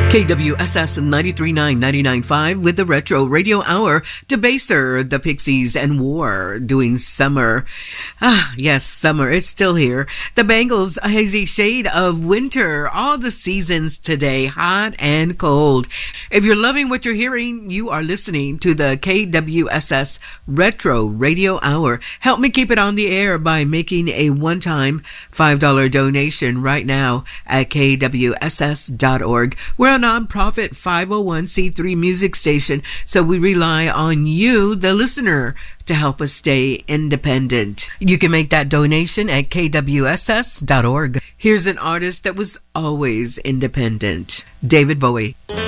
KWSS 93.9, 99.5 with the Retro Radio Hour. Debaser, the Pixies, and War doing Summer. Ah, yes, summer. It's still here. The Bangles, a hazy shade of winter. All the seasons today, hot and cold. If you're loving what you're hearing, you are listening to the KWSS Retro Radio Hour. Help me keep it on the air by making a one-time $5 donation right now at kwss.org. We're a nonprofit 501c3 music station, so we rely on you, the listener, to help us stay independent. You can make that donation at kwss.org. Here's an artist that was always independent, David Bowie.